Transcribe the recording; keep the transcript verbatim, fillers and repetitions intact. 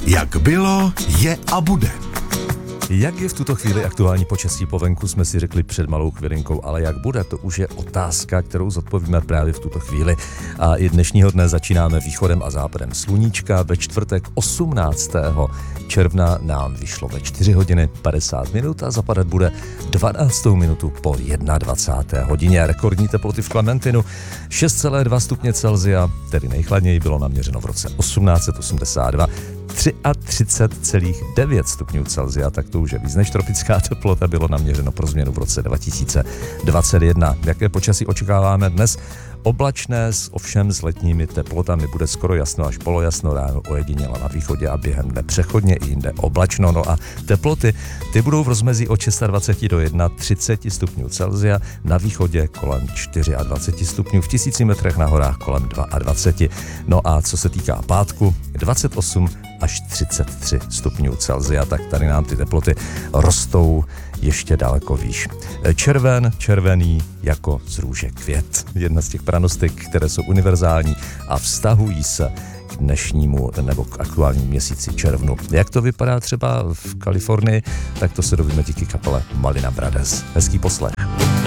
Jak bylo, je a bude. Jak je v tuto chvíli aktuální počasí po venku, jsme si řekli před malou chvilinkou, ale jak bude, to už je otázka, kterou zodpovíme právě v tuto chvíli. A i dnešního dne začínáme východem a západem sluníčka. Ve čtvrtek osmnáctého června nám vyšlo ve čtyři hodiny padesát minut a zapadat bude dvanáctou minutu po dvacáté jedné hodině. Rekordní teploty v Klementinu šest celá dva stupně Celsia, tedy nejchladněji bylo naměřeno v roce osmnáct set osmdesát dva. třicet tři celá devět stupňů Celsia, tak to už je víc než tropická teplota, bylo naměřeno pro změnu v roce dva tisíce dvacet jedna. Jaké počasí očekáváme dnes? Oblačné, s ovšem s letními teplotami, bude skoro jasno až polojasno, ráno ojediněle na východě a během dne přechodně i jinde oblačno. No a teploty, ty budou v rozmezí od dvacet šest do třicet jedna stupňů Celsia, na východě kolem dvacet čtyři stupňů, v tisíci metrech na horách kolem dvacet dva. No a co se týká pátku, dvacet osm až třicet tři stupňů Celsia, tak tady nám ty teploty rostou ještě daleko výš. Červen, červený jako z růže květ. Jedna z těch pranostek, které jsou univerzální a vztahují se k dnešnímu nebo k aktuálnímu měsíci červnu. Jak to vypadá třeba v Kalifornii, tak to se dovíme díky kapele Malina Brothers. Hezký poslech.